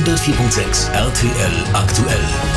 104.6 RTL aktuell.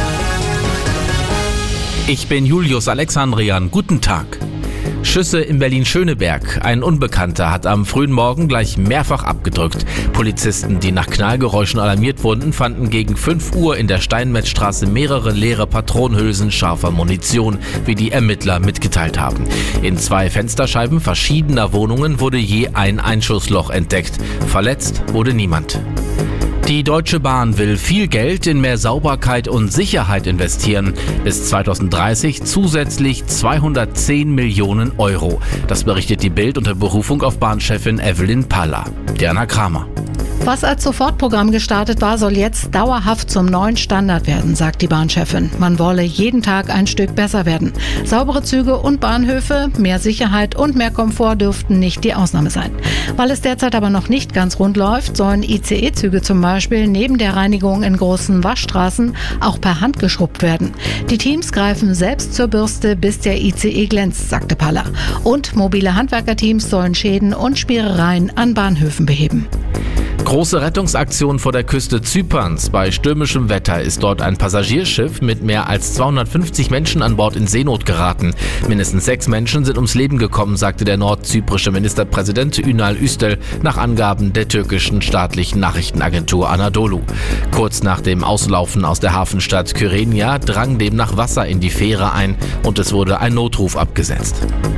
Ich bin Julius Alexandrian. Guten Tag. Schüsse in Berlin-Schöneberg. Ein Unbekannter hat am frühen Morgen gleich mehrfach abgedrückt. Polizisten, die nach Knallgeräuschen alarmiert wurden, fanden gegen 5 Uhr in der Steinmetzstraße mehrere leere Patronenhülsen scharfer Munition, wie die Ermittler mitgeteilt haben. In 2 Fensterscheiben verschiedener Wohnungen wurde je ein Einschussloch entdeckt. Verletzt wurde niemand. Die Deutsche Bahn will viel Geld in mehr Sauberkeit und Sicherheit investieren. Bis 2030 zusätzlich 210 Millionen Euro. Das berichtet die Bild unter Berufung auf Bahnchefin Evelyn Paller. Diana Kramer. Was als Sofortprogramm gestartet war, soll jetzt dauerhaft zum neuen Standard werden, sagt die Bahnchefin. Man wolle jeden Tag ein Stück besser werden. Saubere Züge und Bahnhöfe, mehr Sicherheit und mehr Komfort dürften nicht die Ausnahme sein. Weil es derzeit aber noch nicht ganz rund läuft, sollen ICE-Züge zum Beispiel neben der Reinigung in großen Waschstraßen auch per Hand geschrubbt werden. Die Teams greifen selbst zur Bürste, bis der ICE glänzt, sagte Paller. Und mobile Handwerkerteams sollen Schäden und Spierereien an Bahnhöfen beheben. Große Rettungsaktion vor der Küste Zyperns. Bei stürmischem Wetter ist dort ein Passagierschiff mit mehr als 250 Menschen an Bord in Seenot geraten. Mindestens 6 Menschen sind ums Leben gekommen, sagte der nordzyprische Ministerpräsident Ünal Üstel nach Angaben der türkischen staatlichen Nachrichtenagentur Anadolu. Kurz nach dem Auslaufen aus der Hafenstadt Kyrenia drang demnach Wasser in die Fähre ein und es wurde ein Notruf abgesetzt.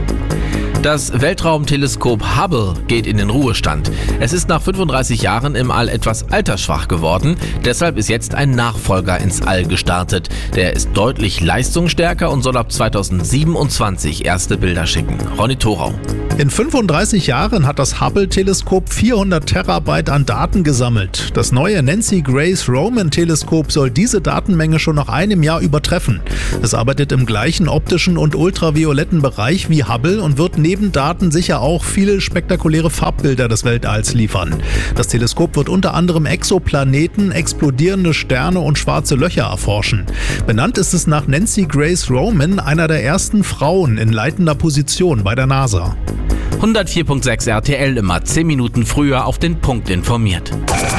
Das Weltraumteleskop Hubble geht in den Ruhestand. Es ist nach 35 Jahren im All etwas altersschwach geworden. Deshalb ist jetzt ein Nachfolger ins All gestartet. Der ist deutlich leistungsstärker und soll ab 2027 erste Bilder schicken. Ronny Thorau. In 35 Jahren hat das Hubble-Teleskop 400 Terabyte an Daten gesammelt. Das neue Nancy Grace Roman-Teleskop soll diese Datenmenge schon nach einem Jahr übertreffen. Es arbeitet im gleichen optischen und ultravioletten Bereich wie Hubble und wird neben Daten sicher auch viele spektakuläre Farbbilder des Weltalls liefern. Das Teleskop wird unter anderem Exoplaneten, explodierende Sterne und schwarze Löcher erforschen. Benannt ist es nach Nancy Grace Roman, einer der ersten Frauen in leitender Position bei der NASA. 104.6 RTL, immer 10 Minuten früher auf den Punkt informiert.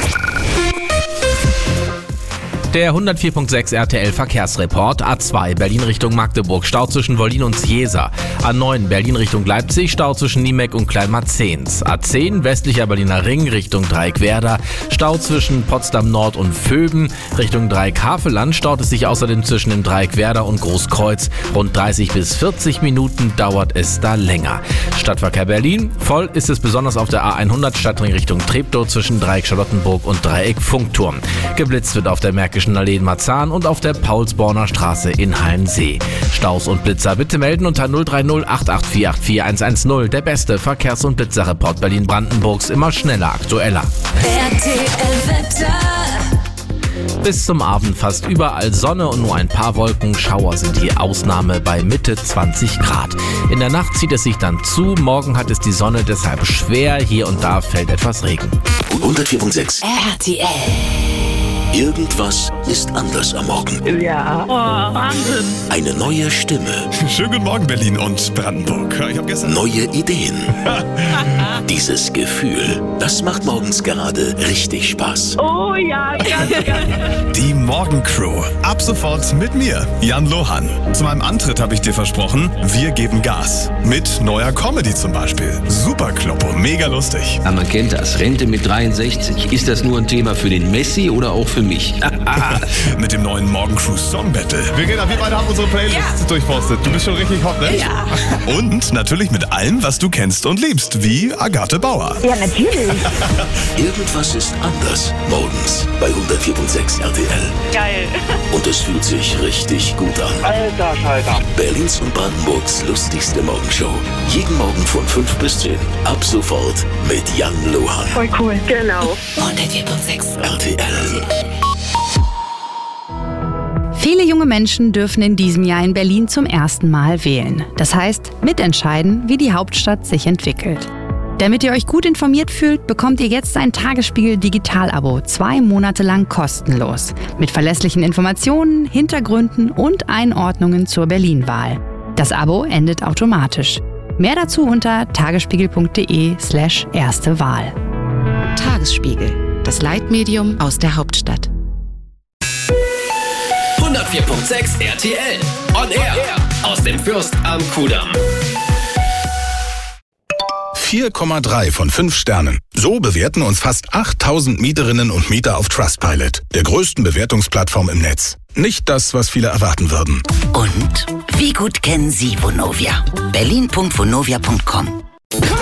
Der 104.6 RTL Verkehrsreport. A2 Berlin Richtung Magdeburg, Stau zwischen Wollin und Ciesa. A9 Berlin Richtung Leipzig, Stau zwischen Niemek und Kleinmarzens. A10 westlicher Berliner Ring Richtung Dreieckwerder, Stau zwischen Potsdam Nord und Vöben. Richtung Dreieck-Havelland staut es sich außerdem zwischen dem Dreieckwerder und Großkreuz. Rund 30 bis 40 Minuten dauert es da länger. Stadtverkehr Berlin. Voll ist es besonders auf der A100 Stadtring Richtung Treptow zwischen Dreieck Charlottenburg und Dreieck Funkturm. Geblitzt wird auf der Märkischen Allee in Marzahn und auf der Paulsborner Straße in Hallensee. Staus und Blitzer bitte melden unter 030 8848 110. Der beste Verkehrs- und Blitzerreport Berlin-Brandenburgs, immer schneller, aktueller. Bis zum Abend fast überall Sonne und nur ein paar Wolken. Schauer sind die Ausnahme bei Mitte 20 Grad. In der Nacht zieht es sich dann zu. Morgen hat es die Sonne deshalb schwer. Hier und da fällt etwas Regen. 104.6 RTL. Irgendwas ist anders am Morgen. Ja. Oh, Wahnsinn. Eine neue Stimme. Schönen guten Morgen, Berlin und Brandenburg. Ich hab gestern Neue Ideen. Dieses Gefühl, das macht morgens gerade richtig Spaß. Oh ja, ganz. die Morgencrew. Ab sofort mit mir, Jan Lohan. Zu meinem Antritt habe ich dir versprochen, wir geben Gas. Mit neuer Comedy zum Beispiel. Super Kloppo, mega lustig. Ja, man kennt das. Rente mit 63. Ist das nur ein Thema für den Messi oder auch für mich? Mit dem neuen Morgencrew Song Battle. Verena, wir beide haben unsere Playlist durchforstet. Du bist schon richtig hot, ne? Ja. Und natürlich mit allem, was du kennst und liebst, wie Agathe Bauer. Ja, natürlich. Irgendwas ist anders morgens bei 104.6 RTL. Geil. Und es fühlt sich richtig gut an. Alter Schalter. Berlins und Brandenburgs lustigste Morgenshow. Jeden Morgen von 5 bis 10. Ab sofort mit Jan Lohan. Voll cool. Genau. 104.6 RTL. Viele junge Menschen dürfen in diesem Jahr in Berlin zum ersten Mal wählen. Das heißt, mitentscheiden, wie die Hauptstadt sich entwickelt. Damit ihr euch gut informiert fühlt, bekommt ihr jetzt ein Tagesspiegel-Digital-Abo 2 Monate lang kostenlos. Mit verlässlichen Informationen, Hintergründen und Einordnungen zur Berlin-Wahl. Das Abo endet automatisch. Mehr dazu unter tagesspiegel.de/erste Wahl. Tagesspiegel, das Leitmedium aus der Hauptstadt. 104.6 RTL. On Air. Aus dem Fürst am Kudamm. 4,3 von 5 Sternen. So bewerten uns fast 8000 Mieterinnen und Mieter auf Trustpilot, der größten Bewertungsplattform im Netz. Nicht das, was viele erwarten würden. Und wie gut kennen Sie Vonovia? berlin.vonovia.com